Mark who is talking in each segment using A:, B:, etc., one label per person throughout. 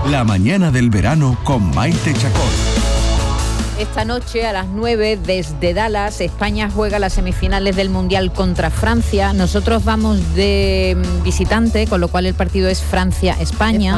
A: La mañana del verano con Maite Chacón.
B: Esta noche a las 9 desde Dallas, España juega las semifinales del Mundial contra Francia. Nosotros vamos de visitante, con lo cual el partido es Francia-España.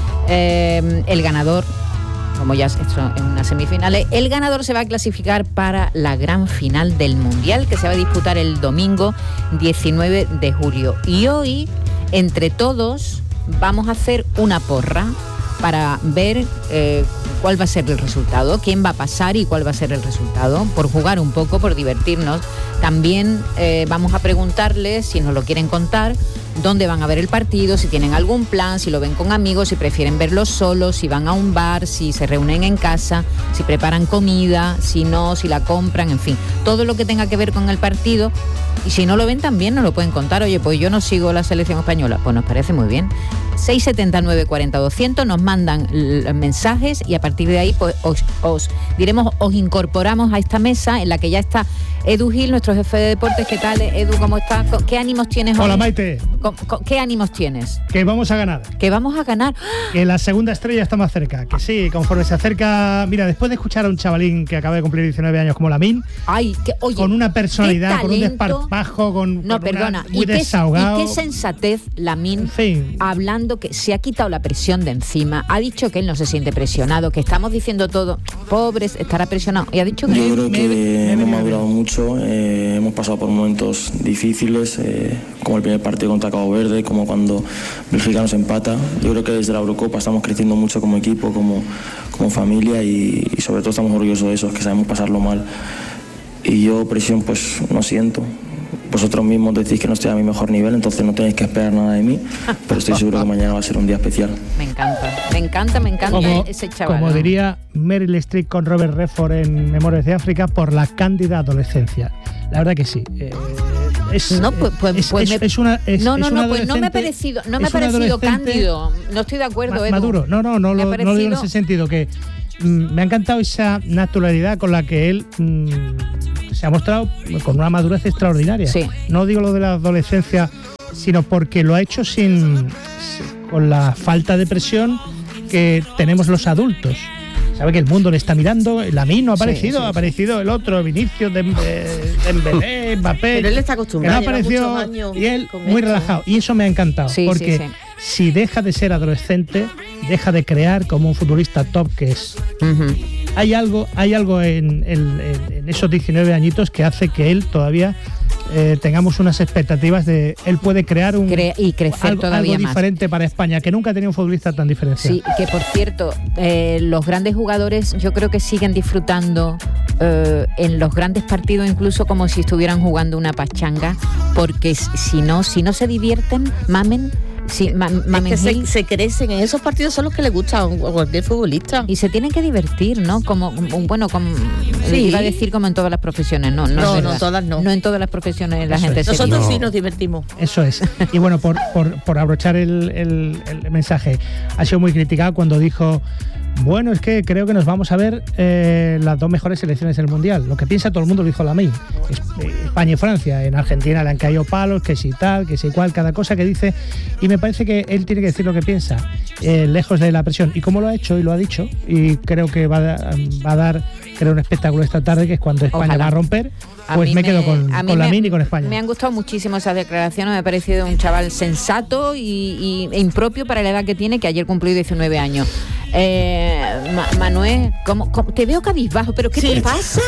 B: El ganador, como ya es en unas semifinales, el ganador se va a clasificar para la gran final del Mundial, que se va a disputar el domingo 19 de julio. Y hoy, entre todos, vamos a hacer una porra para ver cuál va a ser el resultado, quién va a pasar y cuál va a ser el resultado, por jugar un poco, por divertirnos. También vamos a preguntarles, si nos lo quieren contar, dónde van a ver el partido, si tienen algún plan, si lo ven con amigos, si prefieren verlo solos, si van a un bar, si se reúnen en casa, si preparan comida, si no, si la compran, en fin, todo lo que tenga que ver con el partido. Y si no lo ven también nos lo pueden contar. Oye, pues yo no sigo la selección española. Pues nos parece muy bien. 679 40 200, nos mandan mensajes y a partir de ahí pues os diremos, os incorporamos a esta mesa en la que ya está Edu Gil, nuestro jefe de deportes. ¿Qué tal, Edu? ¿Cómo estás? ¿Qué ánimos tienes hoy?
C: Hola, Maite.
B: ¿Qué ánimos tienes?
C: Que vamos a ganar.
B: Que vamos a ganar.
C: Que la segunda estrella está más cerca. Que sí, conforme se acerca. Mira, después de escuchar a un chavalín que acaba de cumplir 19 años como Lamine,
B: oye,
C: con una personalidad, con un desparpajo, muy desahogado.
B: Y qué sensatez, Lamine, en fin, hablando, que se ha quitado la presión de encima. Ha dicho que él no se siente presionado, que estamos diciendo todo, pobres, estará presionado. Y ha dicho que
D: yo creo que hemos madurado mucho, hemos pasado por momentos difíciles, como el primer partido contra Cabo Verde, como cuando Bélgica nos empata. Yo creo que desde la Eurocopa estamos creciendo mucho como equipo, como familia y sobre todo estamos orgullosos de eso, que sabemos pasarlo mal. Y yo presión pues no siento. Vosotros mismos decís que no estoy a mi mejor nivel, entonces no tenéis que esperar nada de mí, pero estoy seguro que mañana va a ser un día especial.
B: Me encanta ese chaval.
C: Como diría Meryl Streep con Robert Redford en Memorias de África, por la cándida adolescencia. La verdad que sí.
B: No me ha parecido cándido. No estoy de acuerdo, Edu.
C: Maduro. No lo digo en ese sentido, que me ha encantado esa naturalidad con la que él se ha mostrado, con una madurez extraordinaria.
B: Sí.
C: No digo lo de la adolescencia, sino porque lo ha hecho con la falta de presión que tenemos los adultos. Sabe que el mundo le está mirando. Lamine no ha aparecido, ha aparecido el otro, Vinicius, Dembélé, Mbappé.
E: Pero él está acostumbrado.
C: No apareció y él muy relajado. Y eso me ha encantado, porque si deja de ser adolescente, deja de crear como un futbolista top que es. Uh-huh. Hay algo en esos 19 añitos que hace que él todavía tengamos unas expectativas de él puede crear
B: y crecer
C: algo diferente para España, que nunca ha tenido un futbolista tan diferenciado.
B: Sí, que por cierto, los grandes jugadores yo creo que siguen disfrutando en los grandes partidos incluso como si estuvieran jugando una pachanga, porque si no se divierten, mamen. Sí,
E: es que se crecen en esos partidos, son los que les gusta a cualquier futbolista
B: y se tienen que divertir, ¿no? Iba a decir como en todas las profesiones, no
E: todas no.
B: No en todas las profesiones la gente
E: nosotros sí nos divertimos.
C: Eso es. Y bueno, por abrochar el mensaje, ha sido muy criticado cuando dijo: bueno, es que creo que nos vamos a ver las dos mejores selecciones del Mundial. Lo que piensa todo el mundo lo dijo Lamine. España y Francia. En Argentina le han caído palos, que si tal, que si cual, cada cosa que dice. Y me parece que él tiene que decir lo que piensa, lejos de la presión. Y como lo ha hecho y lo ha dicho, y creo que va a dar un espectáculo esta tarde, que es cuando España va a romper. Pues me quedo con Lamine y con España.
B: Me han gustado muchísimo esas declaraciones, me ha parecido un chaval sensato e impropio para la edad que tiene, que ayer cumplió 19 años. Manuel, ¿cómo te veo cabizbajo? ¿Pero qué te pasa?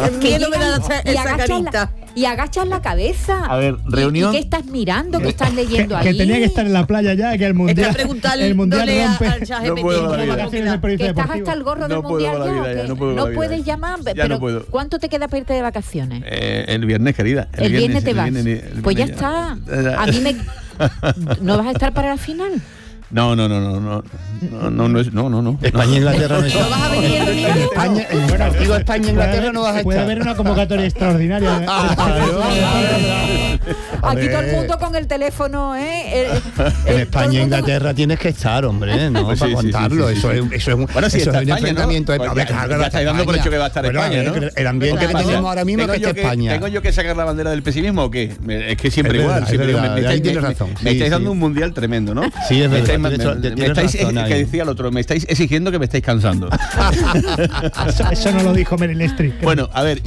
B: Y agachas la cabeza.
F: A ver, reunión.
B: ¿Y qué estás mirando? ¿Qué estás leyendo ahí?
C: Que tenía que estar en la playa ya, que el mundial rompe.
F: No puedo la vida.
B: Que estás hasta el gorro del mundial ya. No puedes llamar, pero ¿cuánto te queda para irte de vacaciones?
F: El viernes, querida.
B: El viernes te vas. Pues ya está. A mí ¿no vas a estar para la final?
F: No.
G: España e Inglaterra no está.
E: ¿No vas a venir el domingo?
G: España e Inglaterra no vas a estar.
C: Puede haber una convocatoria extraordinaria.
B: Aquí todo el mundo con el teléfono,
G: En España e Inglaterra tienes que estar, hombre, ¿no?
F: Pues
G: para contarlo.
F: sí.
G: Eso es un,
F: Bueno, si
G: eso
F: está
G: es un
F: España,
G: enfrentamiento.
F: ¿no? Pues
G: Hombre, claro,
F: ya estáis dando por hecho que va a estar España, ¿no?
G: El ambiente que tenemos ahora mismo es que esté España.
F: ¿Tengo yo que sacar la bandera del pesimismo o qué? Es que siempre
G: Es
F: igual.
G: verdad,
F: Siempre
G: es
F: igual.
G: verdad, ahí tienes razón.
F: Me
G: Sí,
F: estáis dando
G: sí.
F: un mundial tremendo, ¿no?
G: Sí, es
F: Me
G: verdad.
F: estáis-
G: Tienes razón ahí.
F: que decía el otro, me estáis exigiendo que me estáis cansando.
C: Eso no lo dijo Meryl Streep.
F: Bueno, a ver,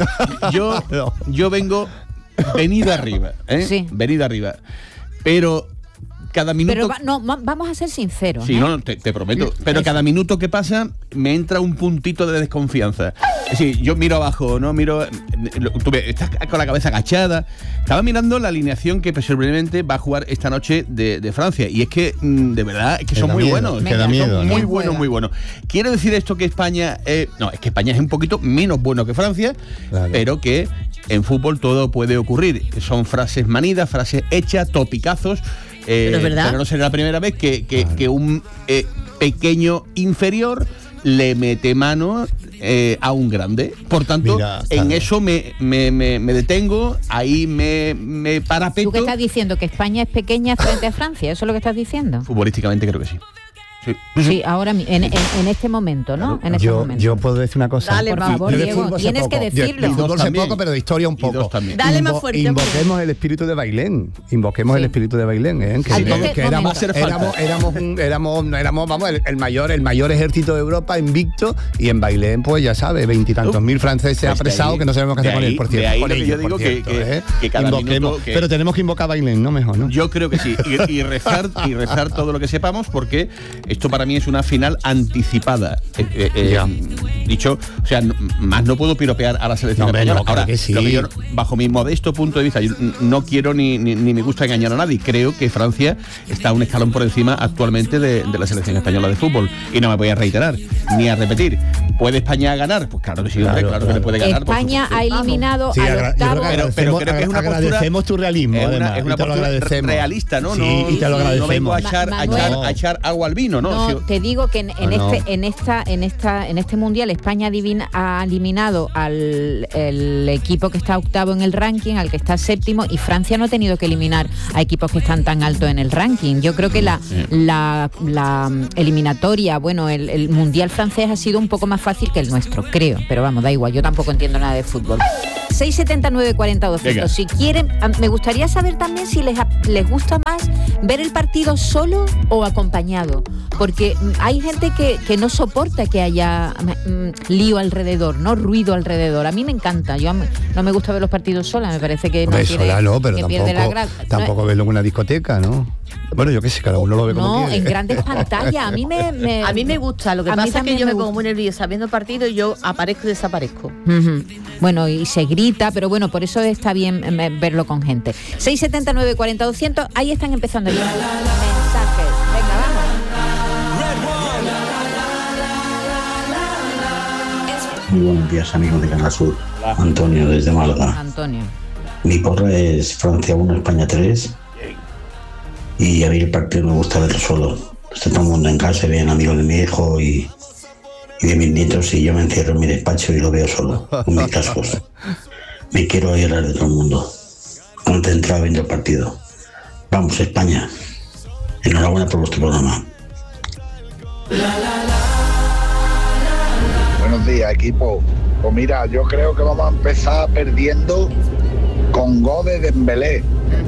F: yo vengo venida arriba, ¿eh?
B: Sí.
F: Venida arriba. Pero cada minuto...
B: Pero vamos a ser sinceros.
F: Sí, no, te prometo. Pero
B: Eso.
F: cada minuto que pasa me entra un puntito de desconfianza. Es decir, yo miro abajo, ¿no? Estás con la cabeza agachada. Estaba mirando la alineación que presumiblemente va a jugar esta noche de Francia. Y es que, de verdad, es que son muy buenos.
G: Que da miedo,
F: Son
G: ¿no?
F: muy buenos, muy buenos. ¿Quiere decir esto que España... no, es que España es un poquito menos bueno que Francia,
G: Claro.
F: pero que en fútbol todo puede ocurrir. Son frases manidas, frases hechas, topicazos.
E: Pero es verdad.
F: Pero no será la primera vez que un pequeño inferior le mete mano a un grande. Por tanto,
G: Mira,
F: en
G: claro.
F: eso me detengo, ahí me parapeto.
B: ¿Tú qué estás diciendo? ¿Que España es pequeña frente a Francia? ¿Eso es lo que estás diciendo?
F: Futbolísticamente creo que sí. Sí.
B: Sí, ahora en este momento, ¿no? En este momento.
G: Yo puedo decir una cosa.
B: Dale, por favor,
G: Yo de
B: Diego,
G: fútbol sé
B: tienes que
G: poco.
B: decirlo.
G: De fútbol sé
F: también.
G: poco, pero de historia un
F: Y dos
G: poco.
F: también.
E: Dale más fuerte,
G: Invoquemos el espíritu de Bailén. Invoquemos
B: Sí.
G: el espíritu de Bailén, ¿eh?
B: Entonces,
F: va a ser falta.
G: éramos vamos, el mayor ejército de Europa invicto, y en Bailén, pues ya sabes, 20 y tantos mil franceses
F: Pues
G: apresados que no sabemos qué hacer con él, por
F: de
G: cierto.
F: ahí
G: con
F: lo que
G: ellos,
F: yo digo
G: por cierto,
F: que cada
G: Invoquemos.
F: minuto que-
G: Pero tenemos que invocar a Bailén, ¿no? Mejor, ¿no?
F: Yo creo que sí. Y rezar todo lo que sepamos, porque esto para mí es una final anticipada.
G: Ya.
F: Dicho, o sea, más no puedo piropear a la selección
G: No, hombre,
F: española.
G: no, claro
F: Ahora,
G: que sí.
F: lo que yo, bajo mi modesto punto de vista, yo no quiero ni me gusta engañar a nadie. Creo que Francia está un escalón por encima actualmente de la selección española de fútbol. Y no me voy a reiterar, ni a repetir. ¿Puede España ganar? Pues claro que sí, hombre, claro que le puede ganar. por
B: España
F: supuesto.
B: ha eliminado
G: Sí,
B: al
G: yo creo
B: octavo.
G: que
F: Pero creo que es una postura-
G: agradecemos tu realismo,
F: Es
G: además.
F: una
G: y te lo
F: postura
G: agradecemos.
F: realista, ¿no?
G: Sí,
F: no,
G: y te lo agradecemos.
F: No vengo a echar,
B: Manuel.
F: a echar agua al vino, ¿no?
B: No,
F: Si-
B: te digo que
G: No.
B: en este mundial España ha eliminado al el equipo que está octavo en el ranking, al que está séptimo, y Francia no ha tenido que eliminar a equipos que están tan altos en el ranking. Yo creo que la eliminatoria, bueno, el mundial francés ha sido un poco más fácil que el nuestro, creo, pero vamos, da igual, yo tampoco entiendo nada de fútbol. 679 40 200.
F: Venga.
B: Si quieren, me gustaría saber también si les gusta más ver el partido solo o acompañado, porque hay gente que no soporta que haya lío alrededor, no ruido alrededor. A mí me encanta, no me gusta ver los partidos sola, me parece que
G: Hombre,
B: tiene,
G: sola no, pero
B: que pierde la gracia.
G: tampoco verlo en una discoteca, ¿no? Bueno, yo qué sé, cada uno lo ve como
B: No,
G: quiere.
B: en grandes pantallas. A mí
E: A mí me gusta, lo que
B: a mí
E: pasa es que
B: también
E: yo me
B: me
E: pongo
B: gusta.
E: muy nerviosa viendo el partido y yo aparezco y desaparezco.
B: Ujú. Bueno, y se grita, pero bueno, por eso está bien verlo con gente. 679 40 200, ahí están empezando ya mensajes. Venga, vamos.
H: Muy buenos días, amigos de Canal Sur. Antonio, desde Málaga.
B: Antonio.
H: Mi porra es Francia 1, España 3. Y a mí el partido me gusta verlo solo. Está todo el mundo en casa, bien amigos de mi hijo y de mis nietos, y yo me encierro en mi despacho y lo veo solo, con mis cascos. Me quiero oír hablar de todo el mundo, concentrado viendo el partido. Vamos, España. Enhorabuena por vuestro programa.
I: Buenos días, equipo. Pues mira, yo creo que vamos a empezar perdiendo con gol de Dembélé.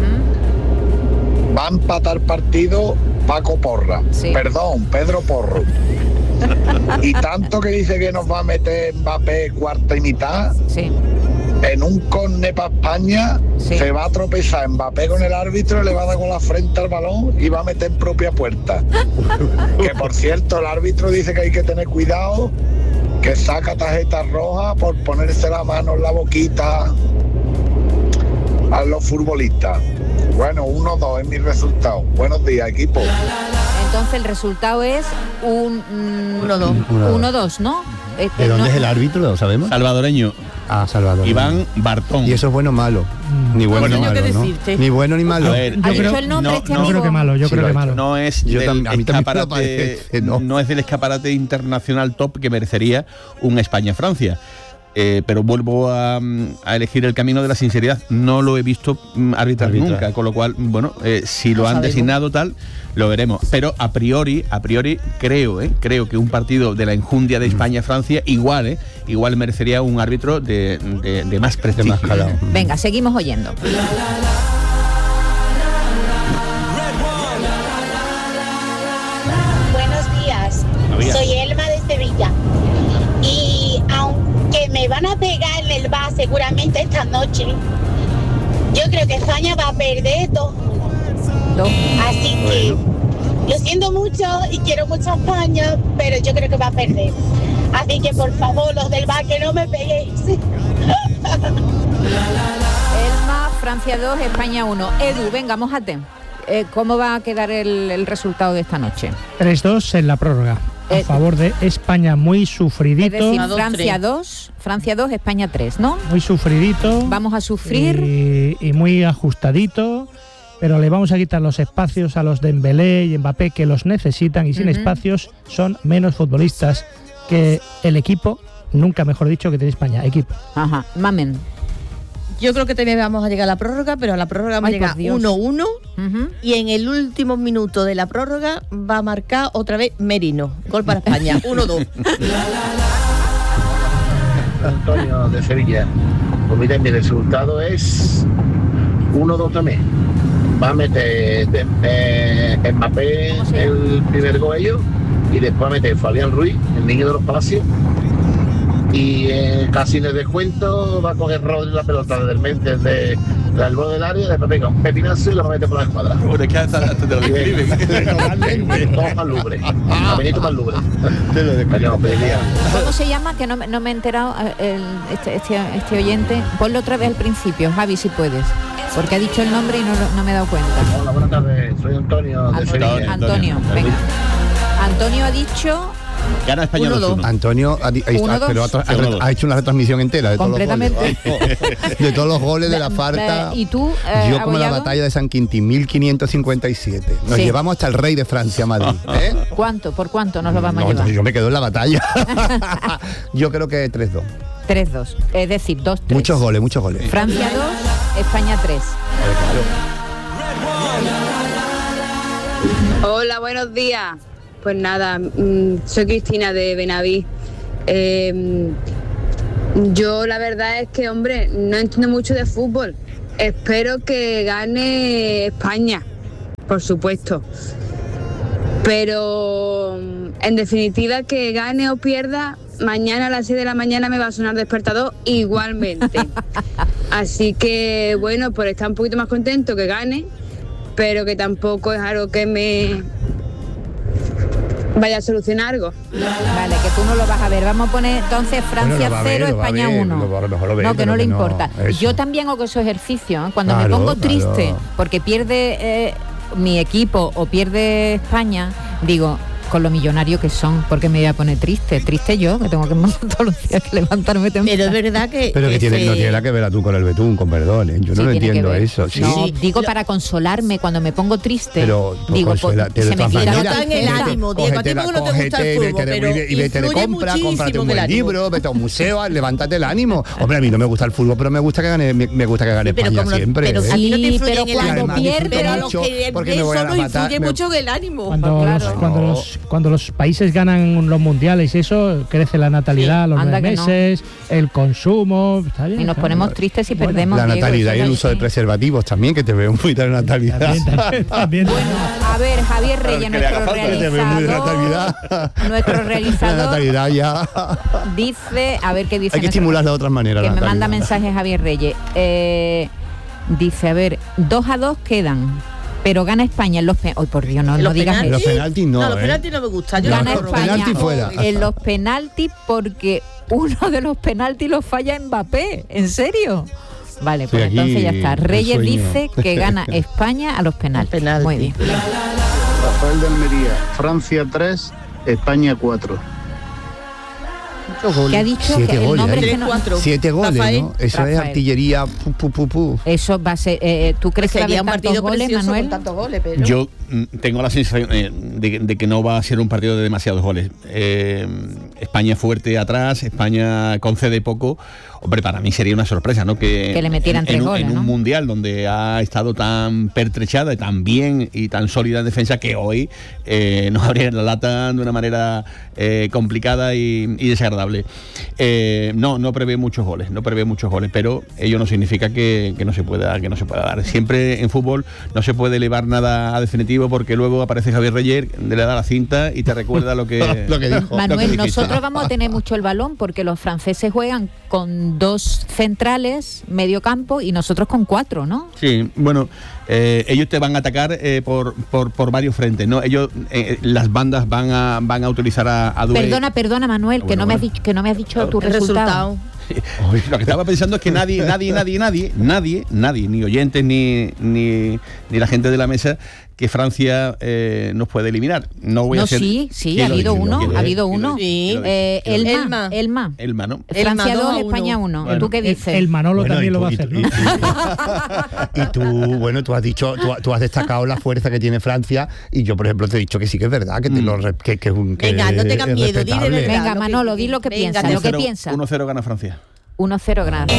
I: Va a empatar partido Paco Porra.
B: Sí.
I: Perdón, Pedro Porro. Y tanto que dice que nos va a meter Mbappé cuarta y mitad.
B: Sí.
I: En un córner para España,
B: Sí.
I: se va a tropezar Mbappé con el árbitro, le va a dar con la frente al balón y va a meter en propia puerta. Que por cierto, el árbitro dice que hay que tener cuidado, que saca tarjeta roja por ponerse la mano en la boquita a los futbolistas. Bueno, 1-2 es mi resultado. Buenos días, equipo.
B: Entonces el resultado es un
E: 1-2.
B: 1-2, ¿no?
G: ¿De dónde
B: no-
G: es el árbitro? ¿Lo sabemos?
F: Salvadoreño,
G: Ah, Salvador.
F: Iván Bartón.
G: ¿Y eso es bueno o malo? Ni bueno ni
E: Tengo que
G: malo, ¿no?
E: decirte.
G: Ni bueno ni malo.
F: A ver,
B: ¿Ha
C: Yo
B: dicho
C: creo-
B: el nombre
F: no,
B: este
F: no,
C: Yo creo
B: amigo?
C: que malo, yo
G: Sí,
C: creo
G: lo
C: que
G: ha hecho.
C: malo.
F: No es
G: Yo
F: del
G: a mí también me lo
F: escaparate,
G: parece, no.
F: no es del escaparate internacional top que merecería un España-Francia. pero vuelvo a elegir el camino de la sinceridad. No lo he visto arbitrar nunca, con lo cual, bueno, si lo han designado tal, lo veremos. Pero a priori creo que un partido de la enjundia de España-Francia igual merecería un árbitro de más prestigio. Más calado.
B: Venga, seguimos oyendo.
J: Buenos días, soy Elma de Sevilla. Y aunque me van a pegar en el bar seguramente esta noche, yo creo que España va a perder 2-1. Así que lo siento mucho y quiero mucho a España, pero yo creo que va a perder. Así que por favor, los del bar, que no me peguéis.
B: Elma, Francia 2, España 1. Edu, venga, mójate. ¿Cómo va a quedar el resultado de esta noche?
C: 3-2 en la prórroga. A favor de España, muy sufridito.
B: Es decir, Francia 2, España 3, ¿no?
C: Muy sufridito.
B: Vamos a sufrir.
C: Y muy ajustadito, pero le vamos a quitar los espacios a los de Dembélé y Mbappé, que los necesitan, y sin espacios son menos futbolistas que el equipo, nunca mejor dicho, que tiene España, equipo.
B: Ajá, Mamen.
E: Yo creo que también vamos a llegar a la prórroga, pero a la prórroga vamos a llegar 1-1 y en el último minuto de la prórroga va a marcar otra vez Merino. Gol para España, 1-2.
I: Antonio de Sevilla. Pues mira, mi resultado es 1-2 también. Va a meter Mbappé el primer gol ellos y después va a meter Fabián Ruiz, el niño de los Palacios. Y casi en el descuento va a coger Rodri la pelota desde el mente del borde del área, después pega un pepinazo y lo mete por la escuadra.
F: Bueno, es que hasta te lo describen.
I: Todos más lubres. A Benito más lubres.
B: ¿Cómo se llama? Que no me he enterado este oyente. Ponlo otra vez al principio, Javi, si puedes. Porque ha dicho el nombre y no me he dado cuenta.
I: Hola, buenas tardes. Soy Antonio de Sevilla.
B: Antonio, venga. Antonio ha dicho...
F: Gana España 2-1.
G: Antonio ha hecho una retransmisión entera de
B: completamente
G: todos los goles. De todos los goles de la Farta.
B: ¿Y tú,
G: yo como la batalla de San Quintín, 1557. Nos llevamos hasta el rey de Francia, Madrid.
B: ¿Cuánto? ¿Por cuánto nos lo vamos a llevar?
G: Yo me quedo en la batalla. Yo creo que 3-2.
B: 3-2, es decir, 2-3.
G: Muchos goles.
B: Francia 2, España 3.
K: Hola, buenos días. Pues nada, soy Cristina de Benaví. Yo la verdad es que, hombre, no entiendo mucho de fútbol. Espero que gane España, por supuesto. Pero, en definitiva, que gane o pierda, mañana a las 6 de la mañana me va a sonar despertador igualmente. Así que, bueno, por estar un poquito más contento que gane, pero que tampoco es algo que me... vaya a solucionar algo.
B: Vale, que tú no lo vas a ver. Vamos a poner entonces Francia 0, España 1. No, que no le importa. Yo también hago ese ejercicio, ¿eh? Cuando me pongo triste porque pierde mi equipo o pierde España, digo, con lo millonario que son, porque me voy a poner triste yo, que tengo que todos los días que levantarme temprano.
E: Pero es verdad que...
G: Pero que no tiene nada que ver tú con el betún, con perdón, ¿eh? Yo no lo entiendo eso. ¿Sí?
B: No, digo para consolarme cuando me pongo triste.
G: Pero
B: digo,
G: se me
B: quita
E: en el ánimo, Diego. A ti no te gusta el fútbol, pero
G: y vete de compra, cómprate un buen libro, vete a un museo, levántate el ánimo. Hombre, a mí no me gusta el fútbol, pero me gusta que gane
E: España
G: siempre.
E: Pero a ti no te influye en el ánimo,
B: pierde,
E: pero a los que eso no influye mucho en el ánimo.
C: Cuando los países ganan los mundiales y eso, crece la natalidad, los 9 meses, el consumo, está bien,
B: y nos ponemos tristes y perdemos.
G: La natalidad y el uso de preservativos también, que te veo muy de natalidad.
C: También.
B: Bueno, a ver, Javier Reyes, nuestro realizador,
G: natalidad ya.
B: Dice, a ver qué dice.
G: Hay que estimularla de otras maneras.
B: Que me manda mensajes Javier Reyes. Dice, a ver, 2-2 quedan. Pero gana España en los penaltis. Ay, por Dios, no digas eso.
G: Los penaltis no.
E: Los penaltis no me gustan.
B: Gana España
G: fuera.
B: En los penaltis porque uno de los penaltis los falla Mbappé. ¿En serio? Vale, pues entonces ya está. Reyes dice que gana España a los penaltis. Muy bien.
I: Rafael de Almería, Francia 3, España 4.
B: ¿Qué ha dicho?
G: 7
B: que
G: goles,
B: el nombre es que no...
G: 7 goles,
E: Rafael.
G: ¿no? Eso
B: Rafael.
G: es artillería.
B: Eso va a ser... ¿Tú crees que
E: sería un partido
B: goles,
E: precioso
B: Manuel?
E: con tantos goles? Pero...
F: Yo tengo la sensación de que no va a ser un partido de demasiados goles. España fuerte atrás, España concede poco. Hombre, para mí sería una sorpresa, ¿no? Que
B: le metieran 3 goles,
F: en un
B: ¿no?
F: mundial donde ha estado tan pertrechada y tan bien y tan sólida en defensa, que hoy nos abrieran la lata de una manera complicada y desagradable. No prevé muchos goles, pero ello no significa que no se pueda dar. Siempre en fútbol no se puede elevar nada a definitivo, porque luego aparece Javier Reyer, le da la cinta y te recuerda lo que dijo.
B: Manuel, nosotros vamos a tener mucho el balón porque los franceses juegan con 2 centrales, medio campo, y nosotros con 4, ¿no?
F: Sí, bueno, ellos te van a atacar por varios frentes, ¿no? Ellos, las bandas van a utilizar a Doué.
B: Perdona, Manuel, que no me has dicho tu resultado.
F: Lo que estaba pensando es que nadie, ni oyentes ni la gente de la mesa, que Francia nos puede eliminar. No voy a hacer.
B: Sí, ha habido uno. Sí. Elma,
F: ¿no?
B: Francia 2, España 1.
C: Bueno,
B: ¿Tú qué dices?
C: El Manolo también lo va a hacer, ¿no?
G: Y tú, tú has dicho, tú has destacado la fuerza que tiene Francia, y yo, por ejemplo, te he dicho que sí que es verdad, que
E: venga, no tengas miedo, di de verdad.
B: Venga, Manolo, di lo que piensas.
F: 1-0 gana Francia.
B: 1-0 gana. 1,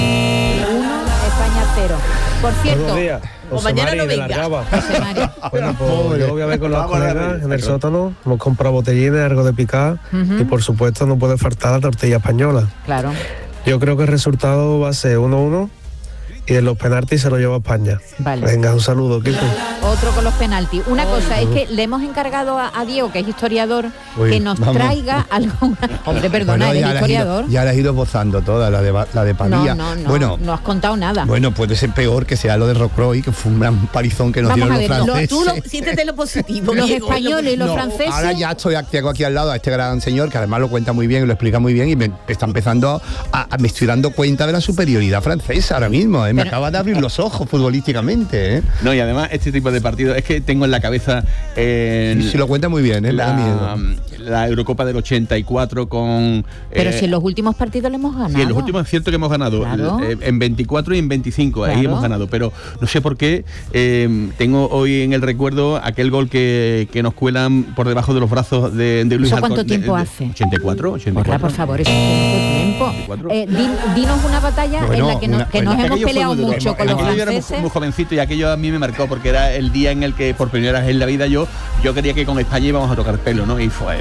B: España 0. Por cierto,
E: o mañana no venga.
L: Bueno, pues yo voy a ver con los colegas en el sótano, hemos comprado botellines, algo de picar, y por supuesto no puede faltar la tortilla española.
B: Claro.
L: Yo creo que el resultado va a ser 1-1 y en los penaltis se lo lleva España.
B: Vale.
L: Venga, un saludo, Kiko.
B: Otro con los penaltis. Una cosa es que le hemos encargado a Diego, que es historiador, que nos traiga alguna... Hombre, perdona, eres historiador.
G: Ya la has ido esbozando toda, la de Padilla.
B: No has contado nada.
G: Bueno, puede ser peor que sea lo de Rocroi, que fue un gran palizón que nos dieron los franceses.
E: Tú siéntete lo positivo.
B: Los españoles y los franceses...
G: Ahora ya tengo aquí al lado a este gran señor, que además lo cuenta muy bien y lo explica muy bien, y me está empezando me estoy dando cuenta de la superioridad francesa ahora mismo, Me acaba de abrir los ojos futbolísticamente,
F: No, y además este tipo de partidos, es que tengo en la cabeza
G: si lo cuenta muy bien,
F: la Eurocopa del 84 con...
B: Pero si en los últimos partidos le hemos ganado.
F: Sí, en los últimos es cierto que hemos ganado, claro. En 24 y en 25, claro. Ahí hemos ganado, pero no sé por qué tengo hoy en el recuerdo aquel gol que nos cuelan por debajo de los brazos de Luis Alcón.
B: ¿Cuánto tiempo hace?
F: 84.
B: Por favor, eso es mucho tiempo. Dinos una batalla en la que nos hemos peleado mucho con los franceses.
F: Yo era muy jovencito, y aquello a mí me marcó, porque era el día en el que por primera vez en la vida yo creía que con España íbamos a tocar pelo, ¿no? Y fue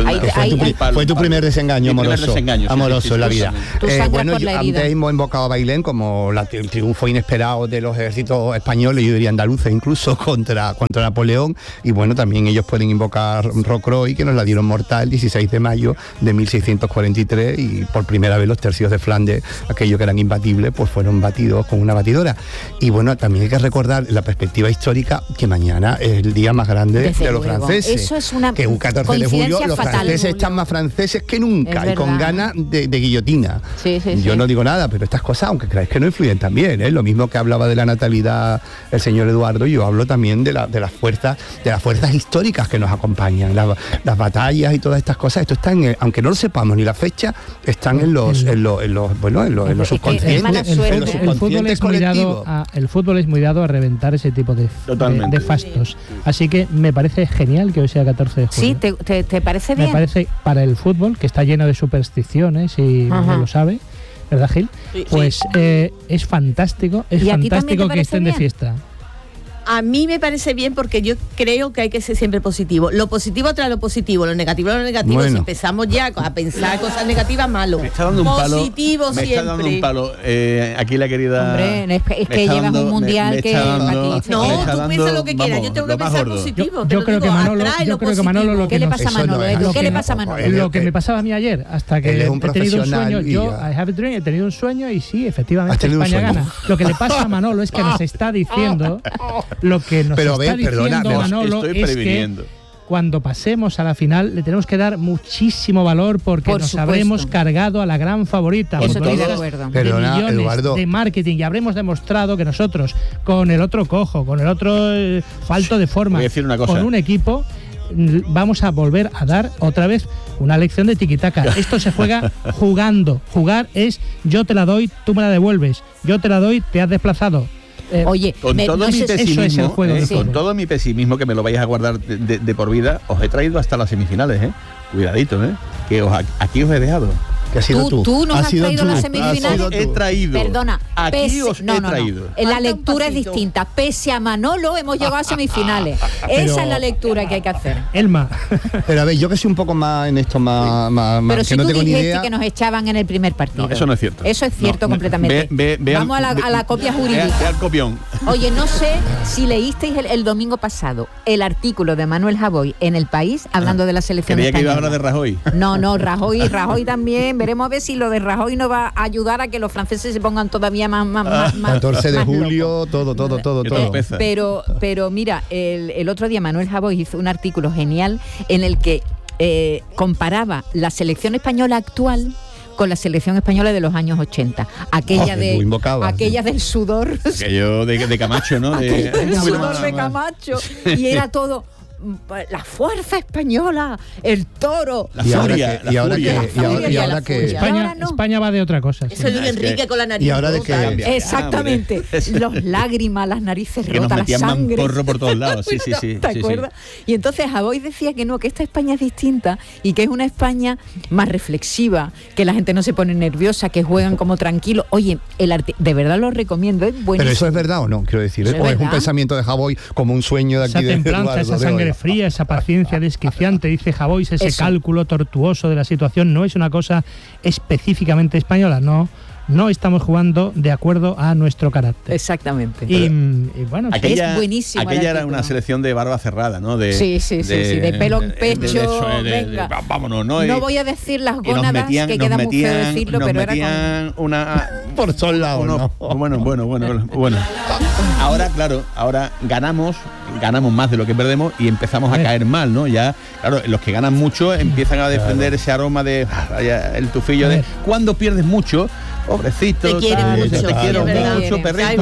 G: tu primer desengaño amoroso en la vida.
B: Bueno,
G: antes hemos invocado a Bailén como el triunfo inesperado de los ejércitos españoles, yo diría andaluces incluso, contra Napoleón, y bueno, también ellos pueden invocar Rocroi, que nos la dieron mortal el 16 de mayo de 1643, y por primera vez los tercios de Flandes, aquellos que eran imbatibles, pues fueron batidos con una batidora. Y bueno, también hay que recordar la perspectiva histórica, que mañana es el día más grande de los franceses.
B: Eso es una
G: que un 14 de julio los franceses están más franceses que nunca, y con ganas de guillotina. Yo no digo nada, pero estas cosas, aunque creáis que no, influyen también, Lo mismo que hablaba de la natalidad el señor Eduardo, yo hablo también de las fuerzas históricas que nos acompañan, las batallas y todas estas cosas. Esto está aunque no lo sepamos ni la fecha, están en los subconscientes, en los subconscientes colectivos.
C: El fútbol es muy dado a reventar ese tipo de fastos. Así que me parece genial que hoy sea 14 de julio.
B: Sí, ¿te parece bien?
C: Me parece, para el fútbol, que está lleno de supersticiones y no lo sabe, ¿verdad, Gil? Pues es fantástico, que estén de fiesta.
E: A mí me parece bien, porque yo creo que hay que ser siempre positivo. Lo positivo trae lo positivo, lo negativo lo negativo. Bueno. Si empezamos ya a pensar cosas negativas, malo.
F: Me está dando un palo.
E: Positivo siempre.
F: Me está dando un palo. Aquí la querida...
B: Hombre, es que llevas un mundial que...
E: No, tú piensas lo que quieras. Yo tengo que pensar positivo.
C: Yo creo que Manolo...
B: ¿Qué le pasa a Manolo? ¿Qué le pasa a Manolo?
C: Lo que me pasaba a mí ayer, hasta que he tenido un sueño. He tenido un sueño y sí, efectivamente España gana. Lo que le pasa a Manolo es que nos está diciendo... Lo que nos está diciendo Manolo es que cuando pasemos a la final le tenemos que dar muchísimo valor, porque nos habremos cargado a la gran favorita.
B: Eso estoy de acuerdo.
C: De millones Eduardo, de marketing, y habremos demostrado que nosotros, con el otro cojo, con el otro falto de forma, con un equipo, vamos a volver a dar otra vez una lección de tiquitaca. Esto se juega jugando. Jugar es: yo te la doy, tú me la devuelves. Yo te la doy, te has desplazado.
B: Oye,
F: con todo mi pesimismo, que me lo vais a guardar de por vida, os he traído hasta las semifinales, cuidadito, aquí os he dejado.
G: ¿Qué has sido tú?
B: Tú nos has traído las semifinales.
F: He traído.
B: Perdona.
F: Aquí os he traído.
B: La lectura es distinta. Pese a Manolo, hemos llegado a semifinales. Esa es la lectura que hay que hacer.
C: Elma.
G: Pero a ver, yo que soy un poco más en esto, más
B: pero
G: que
B: si
G: no
B: tú
G: tengo ni
B: dijiste
G: idea.
B: que nos echaban en el primer partido.
F: No, eso no es cierto.
B: Eso es cierto completamente. Vamos a la copia jurídica.
F: Ve al copión.
B: Oye, no sé si leísteis el domingo pasado el artículo de Manuel Javoy en El País hablando de la selección
F: Creía
B: española.
F: que iba a hablar de Rajoy.
B: No, Rajoy también. Veremos a ver si lo de Rajoy nos va a ayudar a que los franceses se pongan todavía más
G: 14 de
B: más
G: julio,
B: locos.
G: todo.
B: Pero mira, el otro día Manuel Javoy hizo un artículo genial en el que comparaba la selección española actual con la selección española de los años 80, aquella del sudor,
F: aquello de Camacho, ¿no?
B: El sudor de Camacho, y era todo la fuerza española, el toro,
G: la furia, y ahora que
C: España va de otra cosa.
E: Eso es de Enrique con la nariz.
G: Y ahora de que
B: exactamente, los lágrimas, las narices rotas, la sangre,
F: porro por todos lados. Sí.
B: ¿Te acuerdas? Y entonces Javoy decía que no, que esta España es distinta y que es una España más reflexiva, que la gente no se pone nerviosa, que juegan como tranquilos. Oye, de verdad lo recomiendo, es buenísimo.
G: Pero eso es verdad o no, quiero decir, o es un pensamiento de Javoy como un sueño de aquí de
C: templanza, esa sangre fría, esa paciencia desquiciante, dice Javoy, ese cálculo tortuoso de la situación no es una cosa específicamente española, no estamos jugando de acuerdo a nuestro carácter.
B: Exactamente.
C: Y bueno,
F: aquella,
B: es buenísimo.
F: Aquella era una selección de barba cerrada, ¿no?
B: Sí, de pelo en pecho. Venga.
F: Vámonos, ¿no?
B: No voy a decir las gónadas, que queda muy feo decirlo, pero era con...
F: una
G: por todos lados.
F: Bueno. Ahora, claro, ganamos más de lo que perdemos y empezamos a caer mal, ¿no? Ya, claro, los que ganan mucho empiezan a defender ese aroma de el tufillo de cuando pierdes mucho. Pobrecito,
E: te quiero
F: mucho, perrito.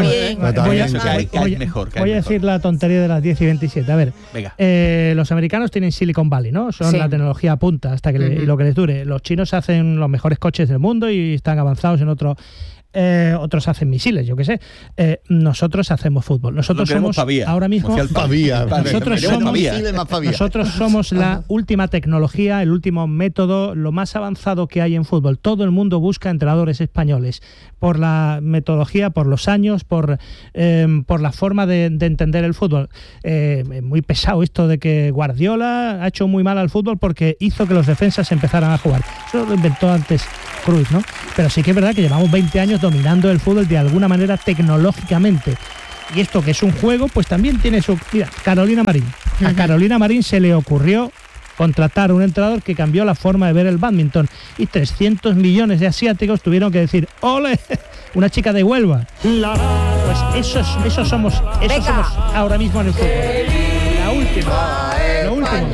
C: Voy a decir la tontería de las 10 y 27. A ver, los americanos tienen Silicon Valley, ¿no? Son la tecnología a punta hasta que y lo que les dure. Los chinos hacen los mejores coches del mundo y están avanzados en otros hacen misiles, yo qué sé. Nosotros hacemos fútbol. Nosotros somos ahora mismo nosotros somos la última tecnología, el último método, lo más avanzado que hay en fútbol. Todo el mundo busca entrenadores españoles por la metodología, por los años, por la forma de entender el fútbol. Muy pesado esto de que Guardiola ha hecho muy mal al fútbol porque hizo que los defensas empezaran a jugar. Eso lo inventó antes Cruyff, ¿no? Pero sí que es verdad que llevamos 20 años dominando el fútbol de alguna manera tecnológicamente. Y esto que es un juego, pues también tiene su... Mira, Carolina Marín. A Carolina Marín se le ocurrió contratar a un entrenador que cambió la forma de ver el bádminton. Y 300 millones de asiáticos tuvieron que decir, ¡ole! Una chica de Huelva. Pues eso somos ahora mismo en el fútbol. Lo último.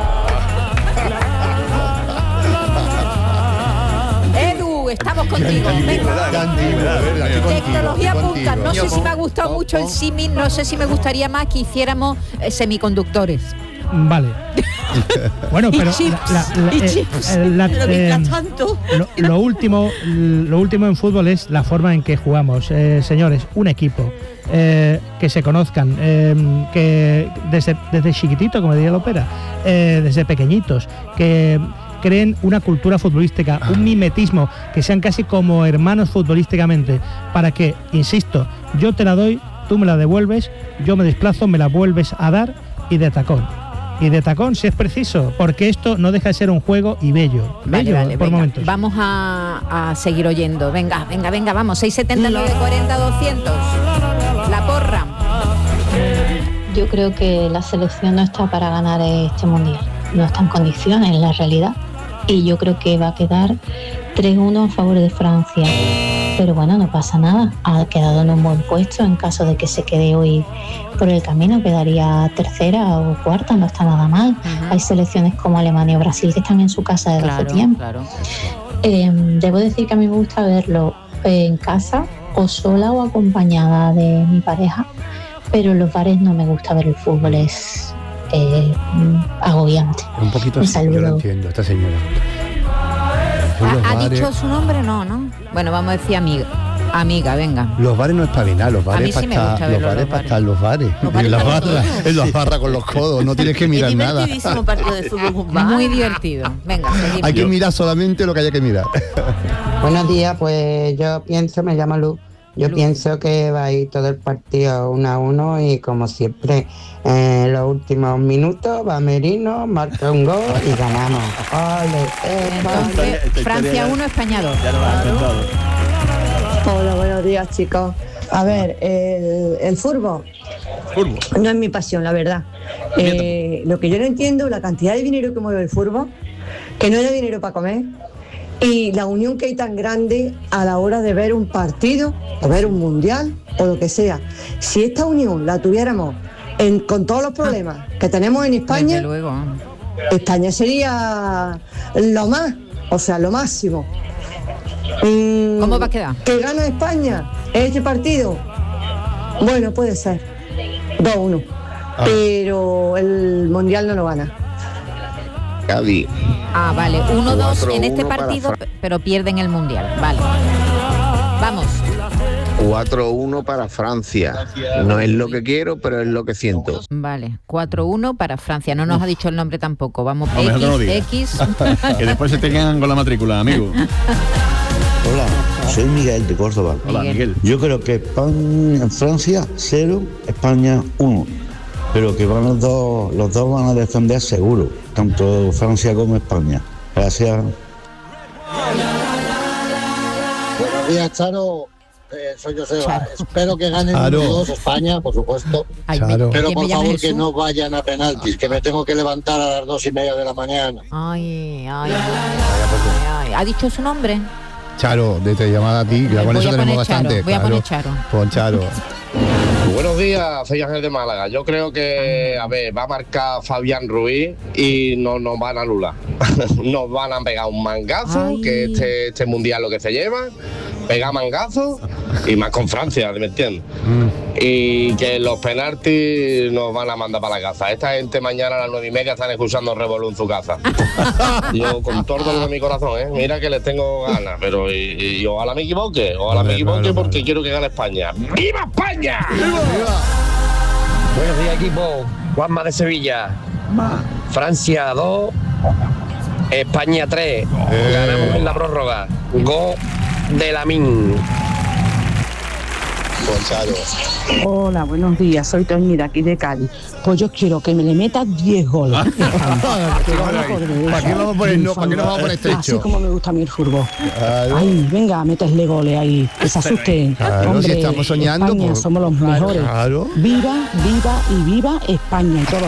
B: Estamos contigo. Tecnología punta. No sé si me ha gustado mucho el símil, no sé si me gustaría más que hiciéramos semiconductores.
C: Vale. Bueno, pero lo último en fútbol es la forma en que jugamos, señores, un equipo. Que se conozcan, que desde chiquitito, como diría Lopera, desde pequeñitos, que creen una cultura futbolística, un mimetismo, que sean casi como hermanos futbolísticamente, para que, insisto, yo te la doy, tú me la devuelves, yo me desplazo, me la vuelves a dar y de tacón si es preciso, porque esto no deja de ser un juego y bello por momentos.
B: Vamos a seguir oyendo, venga, vamos, 679 40 200, la porra.
M: Yo creo que la selección no está para ganar este mundial, no está en condiciones en la realidad. Y yo creo que va a quedar 3-1 a favor de Francia. Pero bueno, no pasa nada. Ha quedado en un buen puesto. En caso de que se quede hoy por el camino, quedaría tercera o cuarta, no está nada mal. Hay selecciones como Alemania o Brasil que están en su casa desde hace tiempo. Debo decir que a mí me gusta verlo en casa, o sola o acompañada de mi pareja. Pero en los bares no me gusta ver el fútbol, es agobiante.
G: Un poquito así, yo lo entiendo, esta señora.
B: ¿Ha dicho su nombre? No. Bueno, vamos a decir amiga. Amiga, venga.
G: Los bares no es para nada, los bares
B: sí
G: para estar en los bares. En las barras con los codos, no tienes que mirar nada.
E: Divertidísimo partido de fútbol.
B: Muy divertido. Venga, seguimos.
G: Hay que mirar solamente lo que haya que mirar.
N: Buenos días, pues yo pienso, me llamo Luz. Yo pienso que va a ir todo el partido 1-1 y como siempre en los últimos minutos va Merino, marca un gol y ganamos.
B: Entonces, Francia 1, España 2.
F: Ya lo has intentado.
O: Hola, buenos días, chicos. A ver, el fútbol no es mi pasión, la verdad. Lo que yo no entiendo, la cantidad de dinero que mueve el fútbol, que no haya dinero para comer, y la unión que hay tan grande a la hora de ver un partido, o ver un mundial, o lo que sea. Si esta unión la tuviéramos con todos los problemas que tenemos en España,
B: desde luego.
O: España sería lo más, o sea, lo máximo.
B: ¿Cómo va a quedar?
O: ¿Que gana España este partido? Bueno, puede ser 2-1, pero el mundial no lo gana.
P: Cádiz.
B: Ah, vale, 1-2 en este
P: 4-1
B: partido, pero pierden el mundial. Vale. Vamos.
P: 4-1 para Francia. No es lo que quiero, pero es lo que siento.
B: Vale, 4-1 para Francia. No nos ha dicho el nombre tampoco. Vamos,
F: No, mejor que no lo diga.
B: X.
F: Que después se te quedan con la matrícula, amigo.
Q: Hola, soy Miguel de Córdoba.
F: Hola, Miguel.
Q: Yo creo que Francia 0, España 1. Pero que los dos van a defender seguro, tanto Francia como España. Gracias.
I: Buenos días, Charo. Soy Joseba. Espero que ganen los dos España, por supuesto. Pero por favor que no vayan a penaltis, que me tengo que levantar a las 2:30 de la mañana.
B: Ay. ¿Ha dicho su nombre?
G: Charo, de llamada a ti, ya con eso tenemos bastante.
B: Voy a poner Charo.
G: Pon Charo.
R: Buenos días, soy Ángel de Málaga. Yo creo que, va a marcar Fabián Ruiz y no nos van a anular. Nos van a pegar un mangazo, que este mundial lo que se lleva, pega mangazo y más con Francia, ¿me entiendes? Y que los penaltis nos van a mandar para la casa. Esta gente mañana a las 9:30 están escuchando Revolú en su casa. Yo con todo el dolor de mi corazón, mira que les tengo ganas, pero y ojalá me equivoque, porque quiero que gane España. ¡Viva España!
S: Buenos días, equipo. Juanma de Sevilla. Francia 2, España 3. Ganamos en la prórroga. Gol de Lamine.
T: Hola, buenos días, soy Toñi de aquí de Cádiz. Pues yo quiero que me le metas 10 goles.
G: ¿Para qué vamos a poner estrecho?
T: Así como me gusta a mí el fútbol. Ay, venga, métesle goles ahí, que se asusten.
G: Hombre, si estamos soñando,
T: España, somos los mejores.
G: Claro.
T: Viva, viva y viva España y todos